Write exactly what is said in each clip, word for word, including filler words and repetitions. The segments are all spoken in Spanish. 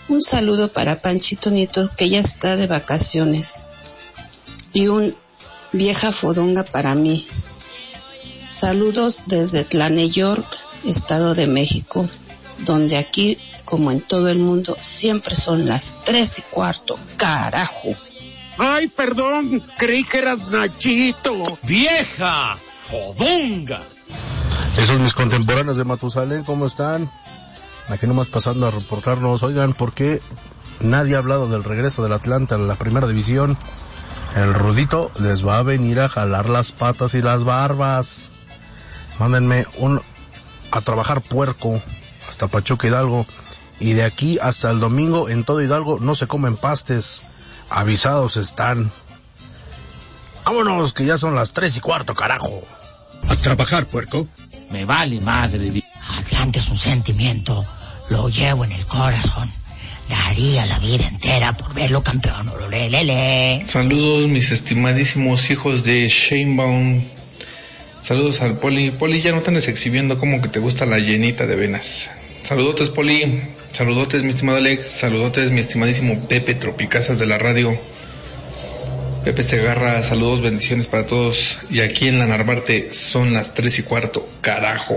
Un saludo para Panchito Nieto, que ya está de vacaciones. Y un vieja fodonga para mí. Saludos desde Tlaneyork, Estado de México, donde aquí, como en todo el mundo, siempre son las tres y cuarto, carajo. Ay, perdón, creí que eras Nachito. ¡Vieja fodonga! Esos mis contemporáneos de Matusalén, ¿cómo están? Aquí nomás pasando a reportarnos. Oigan, ¿por qué nadie ha hablado del regreso del Atlante a la primera división? El Rudito les va a venir a jalar las patas y las barbas. Mándenme un a trabajar puerco hasta Pachuca Hidalgo, y de aquí hasta el domingo en todo Hidalgo no se comen pastes. Avisados están. Vámonos, que ya son las tres y cuarto, carajo. A trabajar, puerco. Me vale madre. Atlante es un sentimiento, lo llevo en el corazón. Daría la vida entera por verlo campeón. Ololelele. Saludos, mis estimadísimos hijos de Sheinbaum. Saludos al Poli. Poli, ya no te andes exhibiendo como que te gusta la llenita de venas. Saludotes, Poli. Saludotes, mi estimado Alex. Saludotes, mi estimadísimo Pepe Tropicazas de la radio. Pepe Segarra, saludos, bendiciones para todos. Y aquí en la Narvarte son las tres y cuarto, carajo.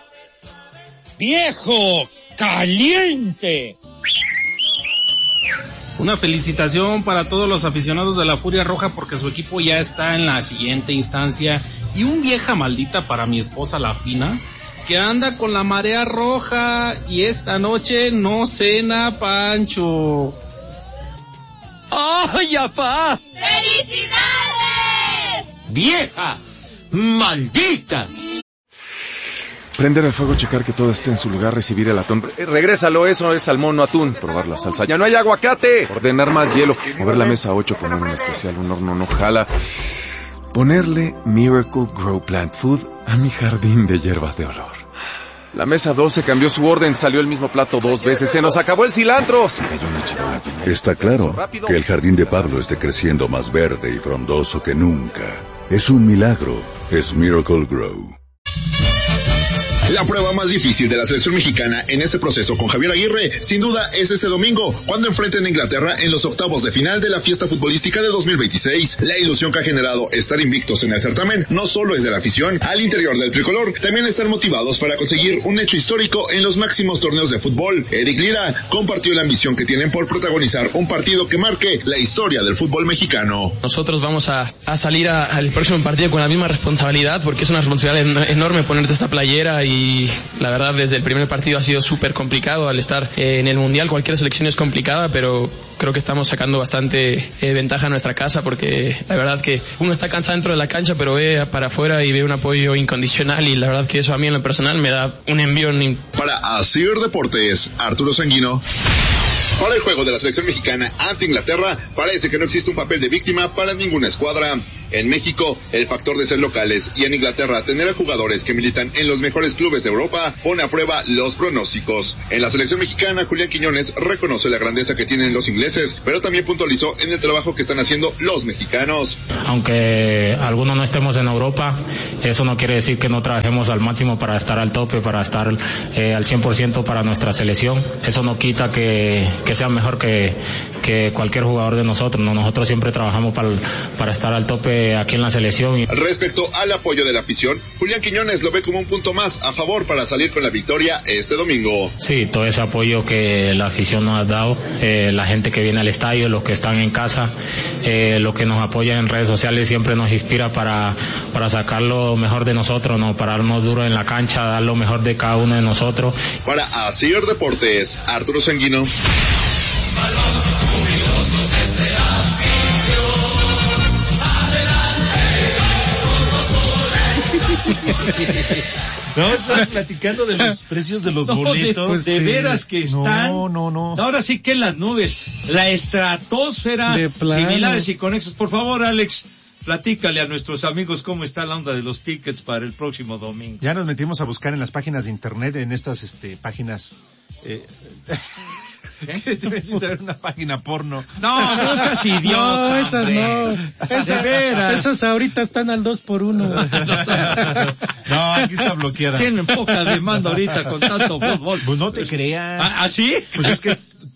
¡Viejo caliente! Una felicitación para todos los aficionados de la Furia Roja porque su equipo ya está en la siguiente instancia. Y un vieja maldita para mi esposa la Fina, que anda con la marea roja y esta noche no cena Pancho. ¡Ay, apá! ¡Felicidades! ¡Vieja maldita! Prender el fuego, checar que todo esté en su lugar, recibir el atún. Eh, regrésalo, eso es salmón, no atún. Probar la salsa. ¡Ya no hay aguacate! Ordenar más hielo. Mover la mesa ocho, poner un especial, un horno no jala. Ponerle Miracle Grow Plant Food a mi jardín de hierbas de olor. La mesa doce cambió su orden, salió el mismo plato dos veces. ¡Se nos acabó el cilantro! Se cayó una charola. Está claro que el jardín de Pablo esté creciendo más verde y frondoso que nunca. Es un milagro. Es Miracle Grow. La prueba más difícil de la selección mexicana en este proceso con Javier Aguirre, sin duda, es este domingo, cuando enfrenten a Inglaterra en los octavos de final de la fiesta futbolística de dos mil veintiséis. La ilusión que ha generado estar invictos en el certamen no solo es de la afición. Al interior del tricolor también están motivados para conseguir un hecho histórico en los máximos torneos de fútbol. Eric Lira compartió la ambición que tienen por protagonizar un partido que marque la historia del fútbol mexicano. Nosotros vamos a, a salir a, al próximo partido con la misma responsabilidad, porque es una responsabilidad enorme ponerte esta playera y Y la verdad desde el primer partido ha sido súper complicado. Al estar eh, en el Mundial cualquier selección es complicada, pero creo que estamos sacando bastante eh, ventaja a nuestra casa, porque la verdad que uno está cansado dentro de la cancha pero ve para afuera y ve un apoyo incondicional, y la verdad que eso a mí en lo personal me da un envión. Para Asir Deportes, Arturo Sanguino. Para el juego de la selección mexicana ante Inglaterra, parece que no existe un papel de víctima para ninguna escuadra. En México, el factor de ser locales, y en Inglaterra, tener a jugadores que militan en los mejores clubes de Europa pone a prueba los pronósticos. En la selección mexicana, Julián Quiñones reconoce la grandeza que tienen los ingleses, pero también puntualizó en el trabajo que están haciendo los mexicanos. Aunque algunos no estemos en Europa, eso no quiere decir que no trabajemos al máximo para estar al tope, para estar eh, al cien por ciento para nuestra selección. Eso no quita que, que sea mejor que, que cualquier jugador de nosotros, ¿no? Nosotros siempre trabajamos para, para estar al tope aquí en la selección. Respecto al apoyo de la afición, Julián Quiñones lo ve como un punto más a favor para salir con la victoria este domingo. Sí, todo ese apoyo que la afición nos ha dado, eh, la gente que viene al estadio, los que están en casa, eh, los que nos apoyan en redes sociales, siempre nos inspira para, para sacar lo mejor de nosotros, no pararnos duro en la cancha, dar lo mejor de cada uno de nosotros. Para Asir Deportes, Arturo Sanguino. No, estás platicando de los precios de los no, boletos. De, pues, de sí. veras que están. No, no, no. Ahora sí que las nubes, la estratosfera, similares y conexos. Por favor, Alex, platícale a nuestros amigos cómo está la onda de los tickets para el próximo domingo. Ya nos metimos a buscar en las páginas de internet, en estas este páginas. Eh, ¿Eh? Debe haber una página porno. No, no seas idiota. No, esas hombre. no. Esas, esas ahorita están al dos por uno. No, aquí está bloqueada. Tienen poca demanda ahorita con tanto fútbol. Pues no te creas. ¿Ah, ¿ah sí? Pues es que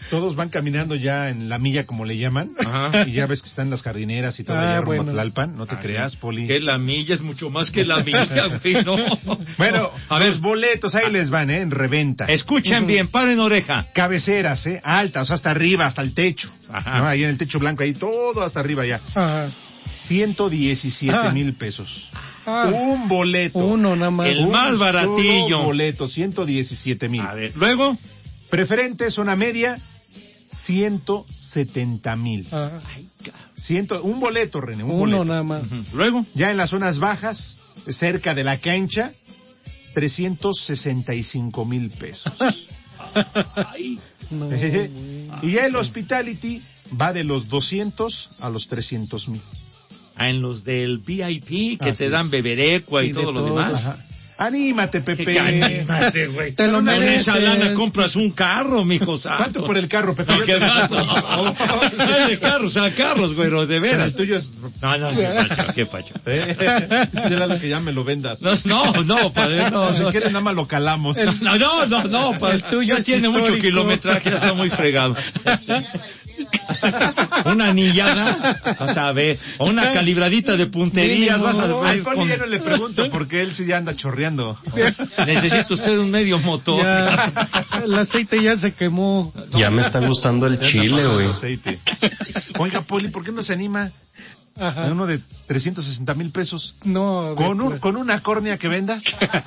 todos van caminando ya en la milla, como le llaman. Ajá. Y ya ves que están las jardineras y todo ah, allá rumbo a Tlalpan. No te ah, creas, sí. Poli. Que la milla es mucho más que la milla, güey, no. Bueno, a ver, los boletos ahí les van, ¿eh? En reventa. Escuchen uh-huh. bien, paren oreja. Cabeceras, ¿eh? Altas, o sea, hasta arriba, hasta el techo. Ajá. ¿No? Ahí en el techo blanco, ahí todo hasta arriba ya. Ajá. ciento diecisiete mil pesos. Ah, un boleto. Uno nada más. El un más baratillo. Un boleto, ciento diecisiete mil. A ver, luego. Preferente, zona media, ciento setenta mil. Ah. Ciento, un boleto, René, un Uno boleto. nada más. Uh-huh. Luego. Ya en las zonas bajas, cerca de la cancha, trescientos sesenta y cinco mil pesos. Ay. No, y ya el hospitality va de los doscientos a los trescientos mil. Ah, en los del V I P, que Así te dan beberecua y, y todo lo todo. demás. Ajá. Anímate, Pepe. Anímate, güey. Te lo mereces. Con esa lana compras un carro, mijo. ¿Cuánto por el carro, Pepe? No, ¿qué gasto? No, de carros, o sea, carros, güey, de veras. El tuyo es... No, no, qué pacho, qué pacho. Será lo que ya me lo vendas. No, no, no, padre, no. Si no. quieres, nada más lo calamos. El... No, no, no, no, padre. El tuyo ya tiene histórico. Mucho kilometraje, está muy fregado. Este... Una anillada, o sea, ve, o una calibradita de punterías, no, vas a ver. Al Poli ya no le pregunto porque él sí ya anda chorreando. Necesita usted un medio motor. Ya, el aceite ya se quemó. Ya me está gustando el chile, güey. Oiga, Poli, ¿por qué no se anima? Ajá. Uno de trescientos sesenta mil pesos. No. ¿Con, un, ¿Con una córnea que vendas?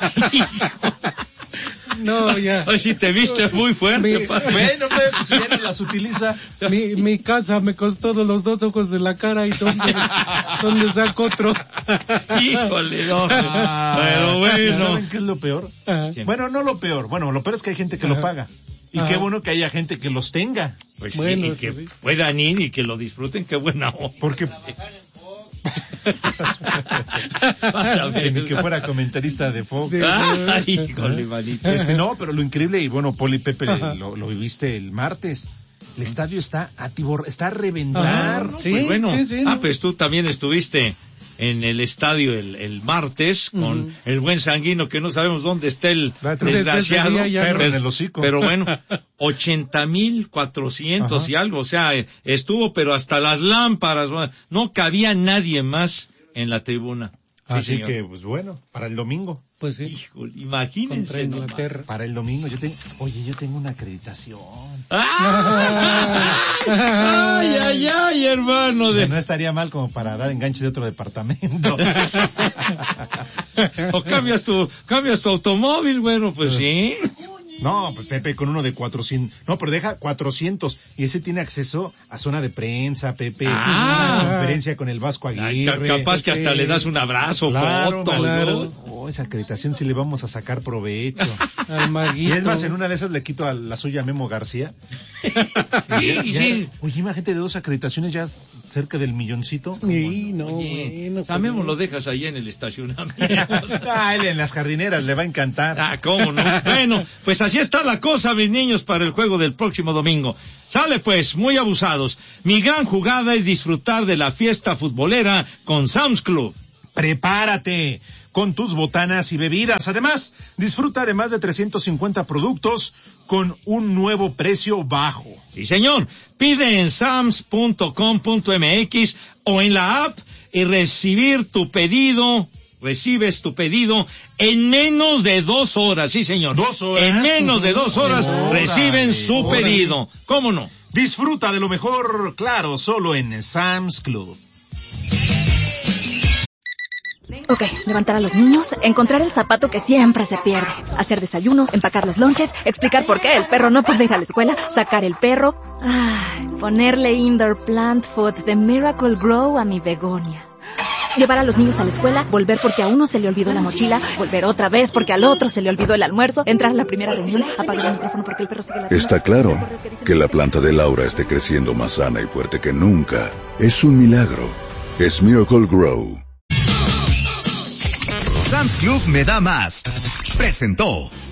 No, ya. Ay, si te viste muy fuerte. Mi, bueno, pues, si ya las utiliza. Mi, mi casa me costó los dos ojos de la cara y donde, donde saco otro. Híjole, no. Ah, pero bueno. ¿Saben qué es lo peor? Ajá. Bueno, no lo peor. Bueno, lo peor es que hay gente que Ajá. lo paga. Y Ajá. qué bueno que haya gente que los tenga. Pues bueno, sí, y que sí. puedan ir y que lo disfruten, qué buena onda. Porque... Vas a ver. Ni que fuera comentarista de Fox. Ah, híjole, manito. Este, no, pero lo increíble, y bueno, Poli Pepe, lo, lo viviste el martes. El estadio está a tibor, está a reventar. ¿No? Sí, pues bueno. Sí, sí, ah, pues tú también estuviste en el estadio el, el martes con uh-huh. el buen Sanguino, que no sabemos dónde está el desgraciado perro pero, en el hocico. Pero bueno, ochenta mil cuatrocientos y algo, o sea, estuvo, pero hasta las lámparas, no cabía nadie más en la tribuna. Sí, Así señor. que, pues bueno, para el domingo. Pues sí. Híjole, imagínense. Para el domingo, yo tengo, oye, yo tengo una acreditación. ¡Ah! ¡Ay, ay, ay, hermano! De... No estaría mal como para dar enganche de otro departamento. O cambias tu, cambias tu automóvil, bueno, pues sí. No, pues Pepe, con uno de cuatrocientos. No, pero deja cuatrocientos. Y ese tiene acceso a zona de prensa, Pepe. Ah. Una conferencia con el Vasco Aguirre. Ay, capaz que hasta le das un abrazo, claro, foto. Claro. Oh, esa acreditación sí le vamos a sacar provecho. Al Maguito. Y es más, en una de esas le quito a la suya a Memo García. Sí, ya, ya, sí. Oye, imagínate de dos acreditaciones ya cerca del milloncito. Sí, no, Oye, bueno. A Memo lo dejas ahí en el estacionamiento. Ah, él en las jardineras le va a encantar. Ah, cómo no. Bueno, pues así está la cosa, mis niños, para el juego del próximo domingo. Sale pues, muy abusados. Mi gran jugada es disfrutar de la fiesta futbolera con Sam's Club. Prepárate con tus botanas y bebidas. Además, disfruta de más de trescientos cincuenta productos con un nuevo precio bajo. Sí, señor. Pide en sams punto com punto m x o en la app y recibir tu pedido. Recibes tu pedido en menos de dos horas, sí señor. Dos horas. En menos de dos horas órale, reciben su órale. pedido. ¿Cómo no? Disfruta de lo mejor, claro, solo en Sam's Club. Ok, levantar a los niños, encontrar el zapato que siempre se pierde, hacer desayuno, empacar los lonches, explicar por qué el perro no puede ir a la escuela, sacar el perro, ay, ponerle indoor plant food de Miracle Grow a mi begonia. Llevar a los niños a la escuela, volver porque a uno se le olvidó la mochila, volver otra vez porque al otro se le olvidó el almuerzo, entrar a la primera reunión, apagar el micrófono porque el perro sigue la... Está claro que la planta de Laura esté creciendo más sana y fuerte que nunca. Es un milagro. Es Miracle Grow. Sam's Club me da más. Presentó.